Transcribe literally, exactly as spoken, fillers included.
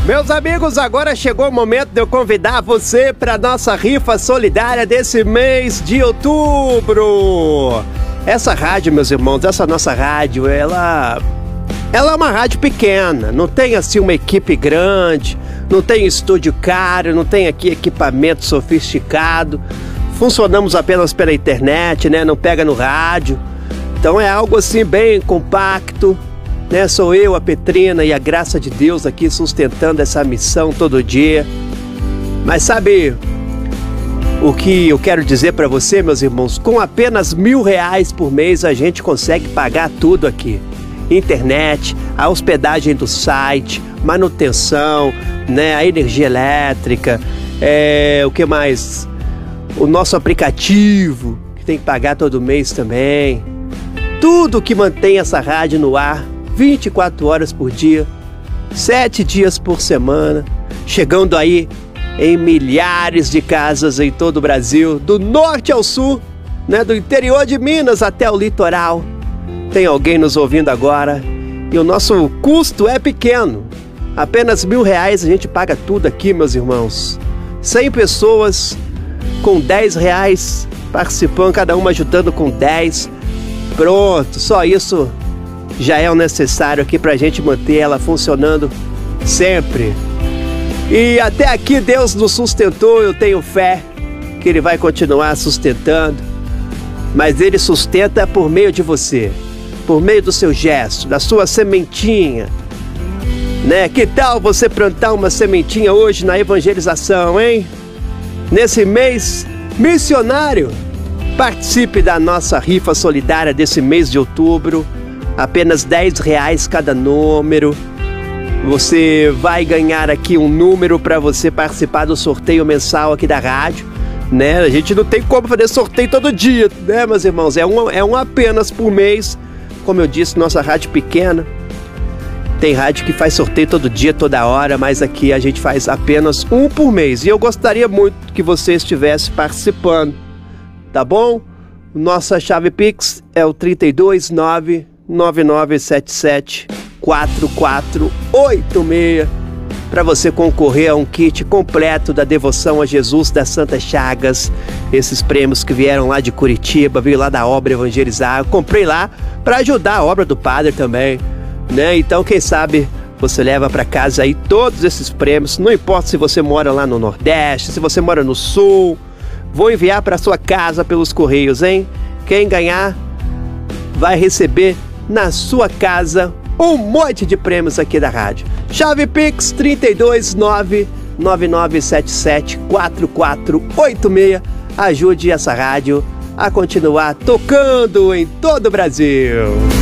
Meus amigos, agora chegou o momento de eu convidar você para nossa rifa solidária desse mês de outubro. Essa rádio, meus irmãos, essa nossa rádio, ela, ela é uma rádio pequena, não tem assim uma equipe grande, não tem estúdio caro, não tem aqui equipamento sofisticado. Funcionamos apenas pela internet, né? Não pega no rádio. Então é algo assim bem compacto, né? Sou eu, a Petrina e a graça de Deus aqui sustentando essa missão todo dia. Mas sabe o que eu quero dizer para você, meus irmãos? Com apenas mil reais por mês a gente consegue pagar tudo aqui. Internet, a hospedagem do site, manutenção, né? A energia elétrica, é, o que mais? O nosso aplicativo, que tem que pagar todo mês também. Tudo que mantém essa rádio no ar vinte e quatro horas por dia, sete dias por semana, chegando aí em milhares de casas em todo o Brasil, do norte ao sul, né, do interior de Minas até o litoral. Tem alguém nos ouvindo agora e o nosso custo é pequeno. Apenas mil reais a gente paga tudo aqui, meus irmãos. cem pessoas com dez reais participando, cada uma ajudando com dez. Pronto, só isso já é o necessário aqui pra gente manter ela funcionando sempre. E até aqui Deus nos sustentou, eu tenho fé que Ele vai continuar sustentando. Mas Ele sustenta por meio de você, por meio do seu gesto, da sua sementinha, né? Que tal você plantar uma sementinha hoje na evangelização, hein? Nesse mês missionário, participe da nossa rifa solidária desse mês de outubro. Apenas dez reais cada número. Você vai ganhar aqui um número para você participar do sorteio mensal aqui da rádio, né? A gente não tem como fazer sorteio todo dia, né, meus irmãos? É um, é um apenas por mês. Como eu disse, nossa rádio pequena. Tem rádio que faz sorteio todo dia, toda hora, mas aqui a gente faz apenas um por mês. E eu gostaria muito que você estivesse participando, tá bom? Nossa chave Pix é o trinta e dois, nove nove nove sete sete quatro quatro oito seis para você concorrer a um kit completo da devoção a Jesus das Santas Chagas. Esses prêmios que vieram lá de Curitiba, veio lá da obra Evangelizar. Eu comprei lá para ajudar a obra do padre também, né? Então quem sabe você leva para casa aí todos esses prêmios. Não importa se você mora lá no Nordeste, se você mora no Sul, vou enviar para sua casa pelos correios, hein? Quem ganhar vai receber na sua casa um monte de prêmios aqui da rádio. Chave Pix trinta e dois, nove nove nove sete sete quatro quatro oito seis. Ajude essa rádio a continuar tocando em todo o Brasil.